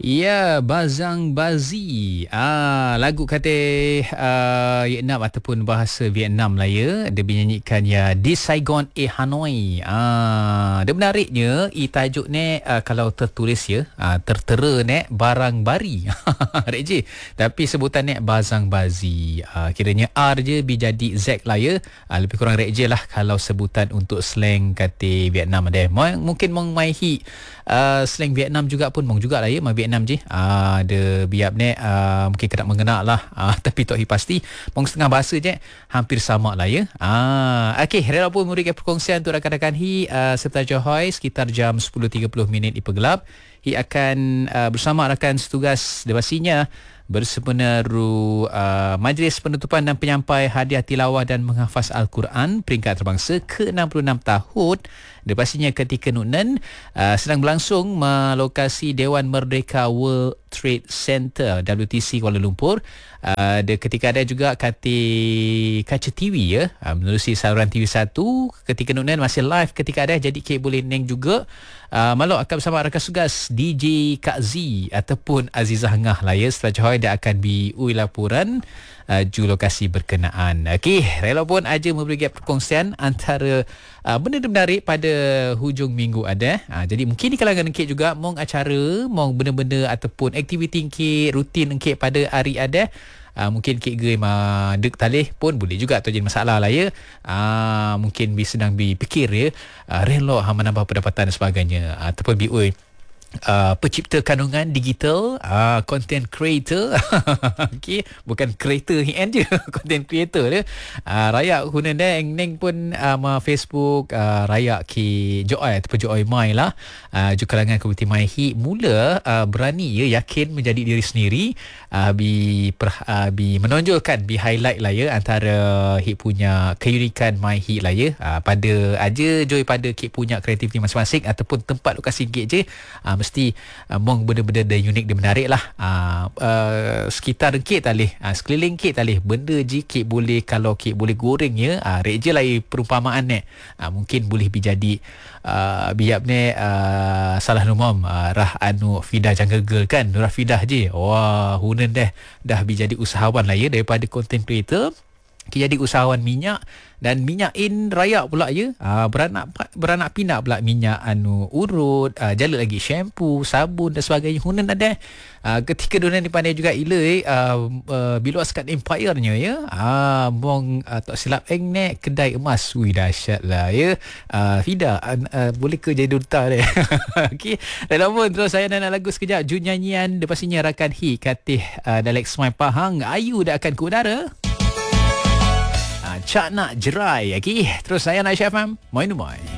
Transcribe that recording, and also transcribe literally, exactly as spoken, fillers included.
Ya, Bazang Bazi. Ah, lagu kata uh, Vietnam ataupun bahasa Vietnam lah ya. Dia menyanyikan ya di Saigon e Hanoi. Ah, dia menariknya i tajuk ni uh, kalau tertulis ya, uh, tertera ni barang bari. Rek je. Tapi sebutan ni Bazang Bazi. Uh, kiranya R je bi jadi Z lah ya. Uh, lebih kurang rek je lah kalau sebutan untuk slang kata Vietnam ada. Mungkin mong mai hi uh, slang Vietnam juga pun mong juga lah ya. Mai Vietnam je ah, ada biap ni ah, mungkin kena mengenak lah ah, tapi tak pasti mong setengah bahasa je hampir sama lah ya ah, ok rela pun memberikan perkongsian untuk rakan-rakan Hi ah, serta Johoi sekitar jam sepuluh tiga puluh minit di Pegelap. Hi akan ah, bersama rakan setugas dewasinya bersemenaru uh, Majlis Penutupan dan Penyampai Hadiah Tilawah dan Menghafaz Al-Quran peringkat terbangsa ke enam puluh enam tahun. Dia pastinya ketika Nunan uh, sedang berlangsung melokasi Dewan Merdeka World Trade Center W T C Kuala Lumpur. Uh, dia ketika ada juga kati kaca T V ya, uh, menerusi saluran T V satu ketika Nunan masih live ketika ada, jadi Kek boleh neng juga. Uh, Maluk akan bersama rakan tugas D J Kak Z ataupun Azizah Ngah lah ya. Setelah Johor dia akan biui laporan uh, ju lokasi berkenaan. Okey, rela pun aja memberi perkongsian antara uh, benda-benda menarik pada hujung minggu ada. Uh, jadi mungkin di kalangan Kek juga mong acara, mong benda-benda ataupun aktiviti Kek rutin Kek pada hari ada. Uh, mungkin Kek Gay mah dek talih pun boleh juga, tak jadi masalah lah ya. Uh, mungkin bi sedang bi fikir ya, uh, relok ha menambah pendapatan dan sebagainya, uh, ataupun bi oi Uh, pencipta kandungan digital, uh, content creator. Okey, bukan creator hen je, content creator dia. Uh, rayak guna dah neng pun uh, ma Facebook uh, rayak ki Joy ataupun Joy Mai lah. Uh, juga kalangan komuniti Mai Hi mula uh, berani ya, yakin menjadi diri sendiri, uh, bi per, uh, bi menonjolkan, bi highlight lah ya antara Hi punya keunikan Mai Hi lah ya. Uh, pada aja Joy pada Ki punya kreativiti masing-masing ataupun tempat lokasi Ki je. Uh, mesti uh, mong benda-benda dia unik, dia menarik lah. uh, uh, sekitar Kek talih, uh, sekeliling Kek talih benda je Kek boleh, kalau Kek boleh goreng ya, uh, rek je lah perumpamaan ni, uh, mungkin boleh jadi uh, biap ni uh, salah numam uh, Rah anu Fidah Jungle Girl kan, Nurah Fidah je. Wah, hunan dah dah jadi usahawan lah ya, daripada content creator Ki jadi usahawan minyak, dan minyak in raya pula ya. Uh, beranak beranak pinak pula minyak anu urut, uh, jala lagi shampoo, sabun dan sebagainya. Hunan ada. Uh, ketika Dunan dipandai juga ila eh uh, uh, biluaskan empire-nya ya. Ah uh, mong uh, tak silap eng nek kedai emas. Ui dahsyat lah ya. Uh, Fida uh, uh, boleh ke jadi duta dia. Okey. Dan pun terus saya nak lagu sekejap Jun nyanyian dia pastinya rakan Hi katih uh, Dalek Smile Pahang Ayu dah akan ke udara. Cak nak jerai. Okay. Terus saya Aisyah F M. Moin Moin.